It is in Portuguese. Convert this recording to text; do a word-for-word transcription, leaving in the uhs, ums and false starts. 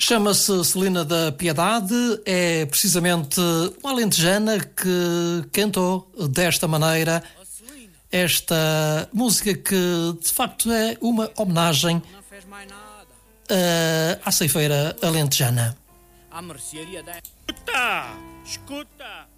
Chama-se Celina da Piedade, é precisamente uma alentejana que cantou desta maneira esta música que de facto é uma homenagem uh, à ceifeira alentejana. À mercearia da... Escuta! Escuta!